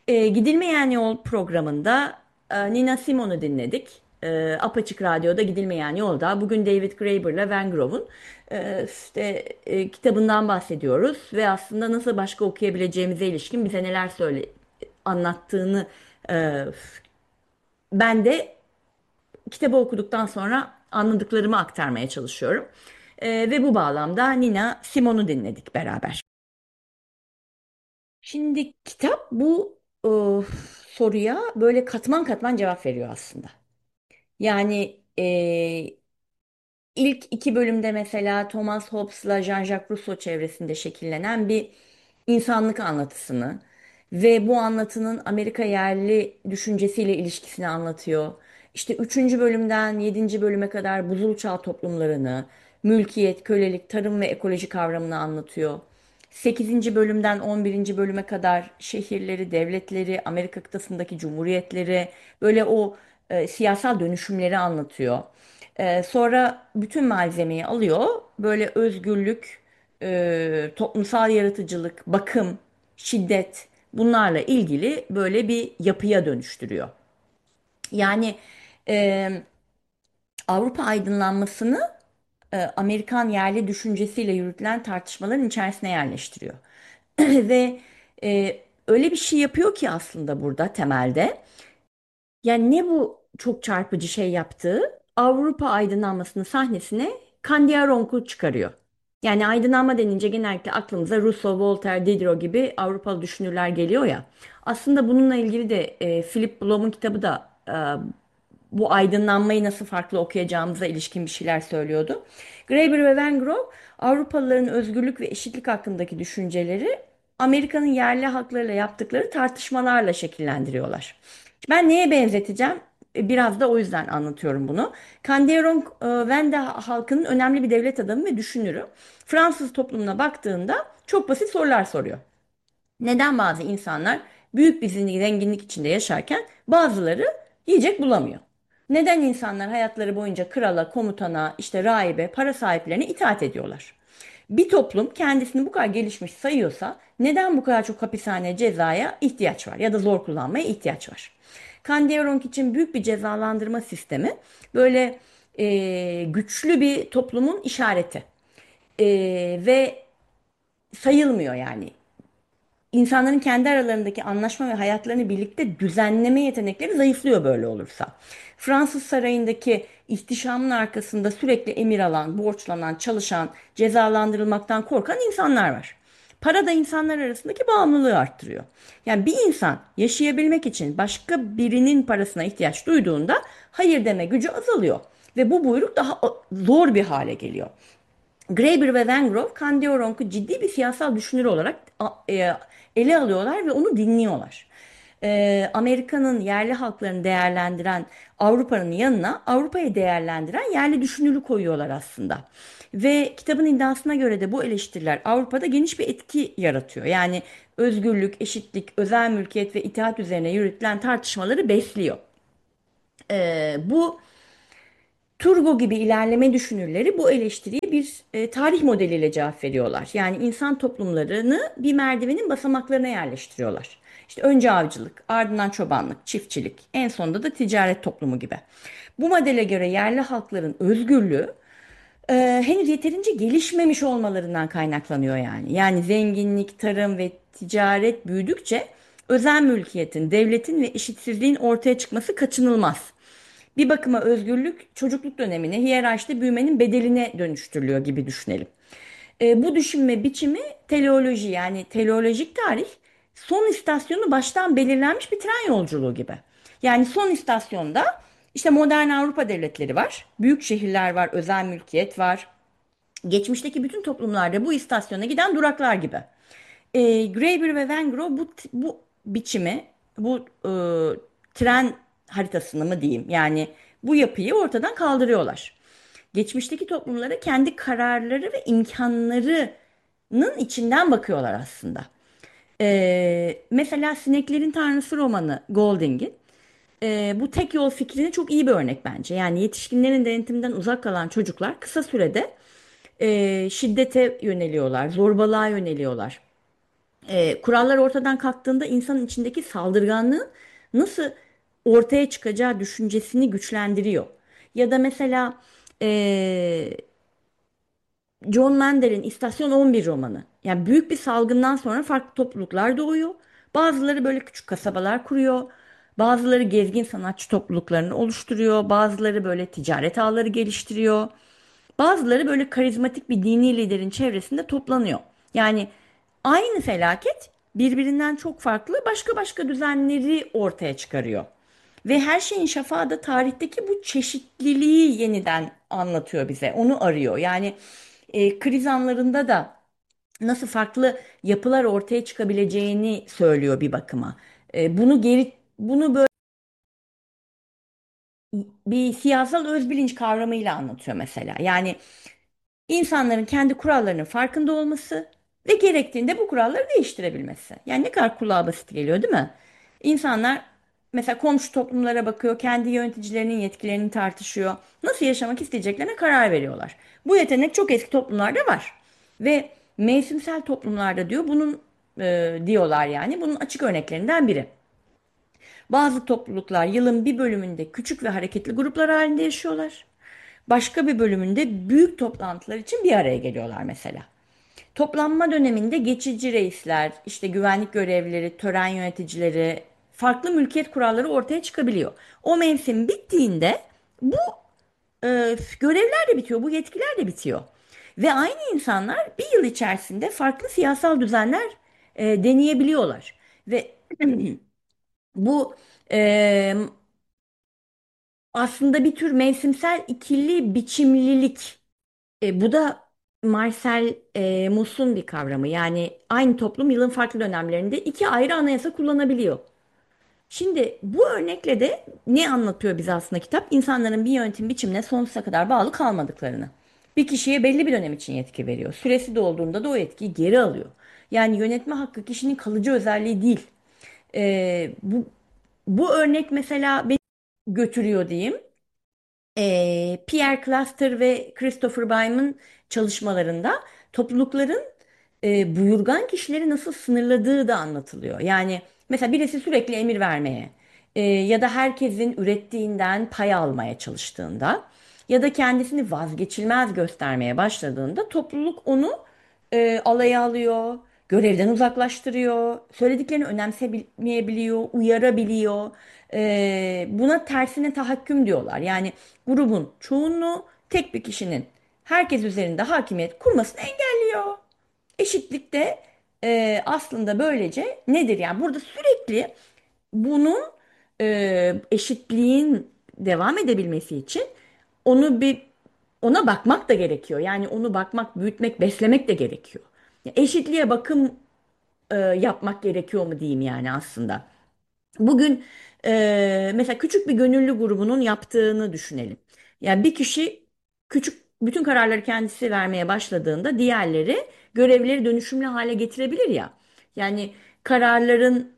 Gidilmeyen Yol programında Nina Simone'u dinledik. Apaçık Radyo'da Gidilmeyen Yolda. Bugün David Graeber'la Van Grove'un kitabından bahsediyoruz ve aslında nasıl başka okuyabileceğimize ilişkin bize neler anlattığını e, ben de kitabı okuduktan sonra anladıklarımı aktarmaya çalışıyorum. Ve bu bağlamda Nina Simone'u dinledik beraber. Şimdi kitap bu soruya böyle katman katman cevap veriyor aslında. Yani ilk iki bölümde mesela Thomas Hobbes'la Jean-Jacques Rousseau çevresinde şekillenen bir insanlık anlatısını ve bu anlatının Amerika yerli düşüncesiyle ilişkisini anlatıyor. İşte üçüncü bölümden yedinci bölüme kadar buzul çağ toplumlarını, mülkiyet, kölelik, tarım ve ekoloji kavramını anlatıyor. Sekizinci bölümden on birinci bölüme kadar şehirleri, devletleri, Amerika kıtasındaki cumhuriyetleri, böyle o siyasal dönüşümleri anlatıyor. Sonra bütün malzemeyi alıyor. Böyle özgürlük, toplumsal yaratıcılık, bakım, şiddet bunlarla ilgili böyle bir yapıya dönüştürüyor. Yani e, Avrupa aydınlanmasını Amerikan yerli düşüncesiyle yürütülen tartışmaların içerisine yerleştiriyor. Ve öyle bir şey yapıyor ki aslında burada temelde. Yani ne bu çok çarpıcı şey yaptığı? Avrupa aydınlanmasının sahnesine Kandiaronk'u çıkarıyor. Yani aydınlanma denince genellikle aklımıza Rousseau, Voltaire, Diderot gibi Avrupalı düşünürler geliyor ya. Aslında bununla ilgili de Philip Bloom'un kitabı da bu aydınlanmayı nasıl farklı okuyacağımıza ilişkin bir şeyler söylüyordu. Graeber ve Van Grove Avrupalıların özgürlük ve eşitlik hakkındaki düşünceleri Amerika'nın yerli halklarıyla yaptıkları tartışmalarla şekillendiriyorlar. Ben neye benzeteceğim? Biraz da o yüzden anlatıyorum bunu. Kandiaronk, Vende halkının önemli bir devlet adamı ve düşünürü. Fransız toplumuna baktığında çok basit sorular soruyor. Neden bazı insanlar büyük bir zenginlik içinde yaşarken bazıları yiyecek bulamıyor? Neden insanlar hayatları boyunca krala, komutana, işte rahibe, para sahiplerine itaat ediyorlar? Bir toplum kendisini bu kadar gelişmiş sayıyorsa neden bu kadar çok hapishane cezaya ihtiyaç var ya da zor kullanmaya ihtiyaç var? Kandiaronk için büyük bir cezalandırma sistemi böyle güçlü bir toplumun işareti. E, Ve sayılmıyor yani. İnsanların kendi aralarındaki anlaşma ve hayatlarını birlikte düzenleme yetenekleri zayıflıyor böyle olursa. Fransız sarayındaki ihtişamın arkasında sürekli emir alan, borçlanan, çalışan, cezalandırılmaktan korkan insanlar var. Para da insanlar arasındaki bağımlılığı arttırıyor. Yani bir insan yaşayabilmek için başka birinin parasına ihtiyaç duyduğunda hayır deme gücü azalıyor ve bu buyruk daha zor bir hale geliyor. Graeber ve Van Grove Kandiaronk'u ciddi bir siyasal düşünür olarak ele alıyorlar ve onu dinliyorlar. Amerika'nın yerli halklarını değerlendiren Avrupa'nın yanına Avrupa'yı değerlendiren yerli düşünürü koyuyorlar aslında. Ve kitabın iddiasına göre de bu eleştiriler Avrupa'da geniş bir etki yaratıyor. Yani özgürlük, eşitlik, özel mülkiyet ve itaat üzerine yürütülen tartışmaları besliyor. Bu Turgo gibi ilerleme düşünürleri bu eleştiriye bir tarih modeliyle cevap veriyorlar. Yani insan toplumlarını bir merdivenin basamaklarına yerleştiriyorlar. İşte önce avcılık, ardından çobanlık, çiftçilik, en sonunda da ticaret toplumu gibi. Bu modele göre yerli halkların özgürlüğü henüz yeterince gelişmemiş olmalarından kaynaklanıyor yani. Yani zenginlik, tarım ve ticaret büyüdükçe özel mülkiyetin, devletin ve eşitsizliğin ortaya çıkması kaçınılmaz. Bir bakıma özgürlük çocukluk dönemine, hiyerarşide büyümenin bedeline dönüştürülüyor gibi düşünelim. Bu düşünme biçimi teleoloji yani teleolojik tarih son istasyonu baştan belirlenmiş bir tren yolculuğu gibi. Yani son istasyonda işte modern Avrupa devletleri var, büyük şehirler var, özel mülkiyet var. Geçmişteki bütün toplumlarda bu istasyona giden duraklar gibi. Graeber ve Van Gogh bu biçimi, bu tren haritasını mı diyeyim yani bu yapıyı ortadan kaldırıyorlar. Geçmişteki toplumlara kendi kararları ve imkanlarının içinden bakıyorlar aslında. Mesela Sineklerin Tanrısı romanı Golding'in bu tek yol fikrini çok iyi bir örnek bence. Yani yetişkinlerin denetiminden uzak kalan çocuklar kısa sürede şiddete yöneliyorlar, zorbalığa yöneliyorlar. Kurallar ortadan kalktığında insanın içindeki saldırganlığın nasıl ortaya çıkacağı düşüncesini güçlendiriyor. Ya da mesela e, John Mandel'in İstasyon 11 romanı. Yani büyük bir salgından sonra farklı topluluklar doğuyor. Bazıları böyle küçük kasabalar kuruyor. Bazıları gezgin sanatçı topluluklarını oluşturuyor. Bazıları böyle ticaret ağları geliştiriyor. Bazıları böyle karizmatik bir dini liderin çevresinde toplanıyor. Yani aynı felaket birbirinden çok farklı başka başka düzenleri ortaya çıkarıyor. Ve her şeyin şafağı da tarihteki bu çeşitliliği yeniden anlatıyor bize. Onu arıyor. Yani kriz anlarında da nasıl farklı yapılar ortaya çıkabileceğini söylüyor bir bakıma. Bunu böyle bir siyasal özbilinç kavramıyla anlatıyor mesela. Yani İnsanların kendi kurallarının farkında olması ve gerektiğinde bu kuralları değiştirebilmesi. Yani ne kadar kulağa basit geliyor, değil mi? İnsanlar mesela komşu toplumlara bakıyor, kendi yöneticilerinin yetkilerini tartışıyor. Nasıl yaşamak isteyeceklerine karar veriyorlar. Bu yetenek çok eski toplumlarda var. Ve mevsimsel toplumlarda diyor diyorlar yani bunun açık örneklerinden biri. Bazı topluluklar yılın bir bölümünde küçük ve hareketli gruplar halinde yaşıyorlar. Başka bir bölümünde büyük toplantılar için bir araya geliyorlar mesela. Toplanma döneminde geçici reisler, işte güvenlik görevlileri, tören yöneticileri, farklı mülkiyet kuralları ortaya çıkabiliyor. O mevsim bittiğinde bu görevler de bitiyor, bu yetkiler de bitiyor. Ve aynı insanlar bir yıl içerisinde farklı siyasal düzenler deneyebiliyorlar. Ve bu e, aslında bir tür mevsimsel ikili biçimlilik. Bu da Marcel Mauss'un bir kavramı. Yani aynı toplum yılın farklı dönemlerinde iki ayrı anayasa kullanabiliyor. Şimdi bu örnekle de ne anlatıyor bize aslında kitap? İnsanların bir yönetim biçimine sonsuza kadar bağlı kalmadıklarını. Bir kişiye belli bir dönem için yetki veriyor. Süresi dolduğunda da o yetkiyi geri alıyor. Yani yönetme hakkı kişinin kalıcı özelliği değil. Bu örnek mesela beni götürüyor diyeyim. Pierre Cluster ve Christopher Byman çalışmalarında toplulukların buyurgan kişileri nasıl sınırladığı da anlatılıyor. Yani mesela birisi sürekli emir vermeye ya da herkesin ürettiğinden pay almaya çalıştığında ya da kendisini vazgeçilmez göstermeye başladığında topluluk onu alaya alıyor, görevden uzaklaştırıyor, söylediklerini önemsemeyebiliyor, uyarabiliyor. Buna tersine tahakküm diyorlar. Yani grubun çoğunluğu tek bir kişinin herkes üzerinde hakimiyet kurmasını engelliyor. Eşitlik de aslında böylece nedir? Yani burada sürekli bunun eşitliğin devam edebilmesi için onu bir ona bakmak da gerekiyor. Yani onu bakmak, büyütmek, beslemek de gerekiyor. Ya eşitliğe bakım yapmak gerekiyor mu diyeyim yani aslında. Bugün mesela küçük bir gönüllü grubunun yaptığını düşünelim. Yani bir kişi küçük bütün kararları kendisi vermeye başladığında diğerleri görevleri dönüşümlü hale getirebilir ya. Yani kararların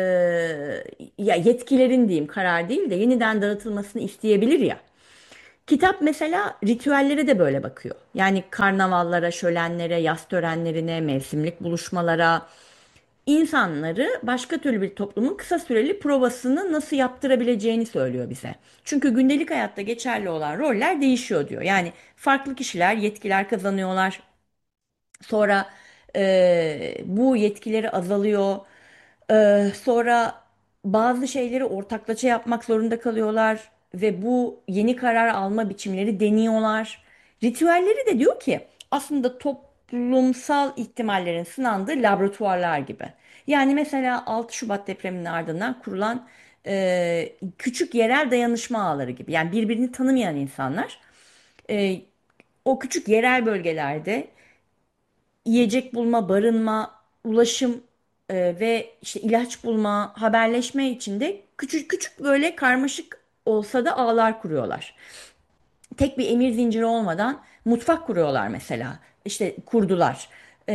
ya yetkilerin diyeyim karar değil de yeniden dağıtılmasını isteyebilir ya. Kitap mesela ritüellere de böyle bakıyor. Yani karnavallara, şölenlere, yaz törenlerine, mevsimlik buluşmalara, insanları başka türlü bir toplumun kısa süreli provasını nasıl yaptırabileceğini söylüyor bize. Çünkü gündelik hayatta geçerli olan roller değişiyor diyor. Yani farklı kişiler yetkiler kazanıyorlar. Sonra bu yetkileri azalıyor. Sonra bazı şeyleri ortaklaşa yapmak zorunda kalıyorlar ve bu yeni karar alma biçimleri deniyorlar. Ritüelleri de diyor ki aslında toplumsal ihtimallerin sınandığı laboratuvarlar gibi. Yani mesela 6 Şubat depreminin ardından kurulan küçük yerel dayanışma ağları gibi. Yani birbirini tanımayan insanlar e, o küçük yerel bölgelerde yiyecek bulma, barınma, ulaşım ve işte ilaç bulma, haberleşme için de küçük küçük böyle karmaşık olsa da ağlar kuruyorlar. Tek bir emir zinciri olmadan mutfak kuruyorlar mesela. İşte kurdular.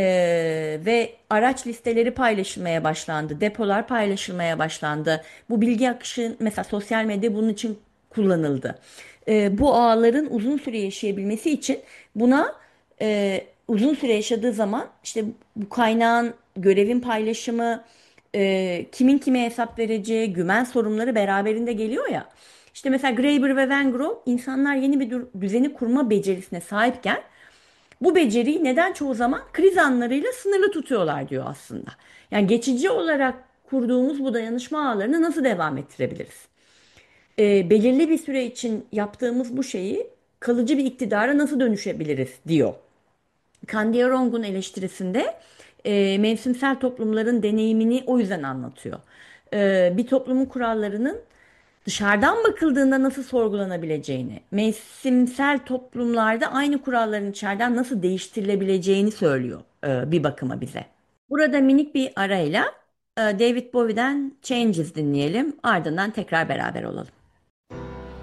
Ve araç listeleri paylaşılmaya başlandı. Depolar paylaşılmaya başlandı. Bu bilgi akışı mesela sosyal medya bunun için kullanıldı. Bu ağların uzun süre yaşayabilmesi için buna uzun süre yaşadığı zaman işte bu kaynağın, görevin paylaşımı, kimin kime hesap vereceği, güven sorunları beraberinde geliyor ya. İşte mesela Graeber ve Van Gogh insanlar yeni bir düzeni kurma becerisine sahipken bu beceriyi neden çoğu zaman kriz anlarıyla sınırlı tutuyorlar diyor aslında. Yani geçici olarak kurduğumuz bu dayanışma ağlarını nasıl devam ettirebiliriz? Belirli bir süre için yaptığımız bu şeyi kalıcı bir iktidara nasıl dönüşebiliriz diyor. Candiarong'un eleştirisinde mevsimsel toplumların deneyimini o yüzden anlatıyor. Bir toplumun kurallarının dışarıdan bakıldığında nasıl sorgulanabileceğini, mevsimsel toplumlarda aynı kuralların içeriden nasıl değiştirilebileceğini söylüyor bir bakıma bize. Burada minik bir arayla David Bowie'den Changes dinleyelim, ardından tekrar beraber olalım.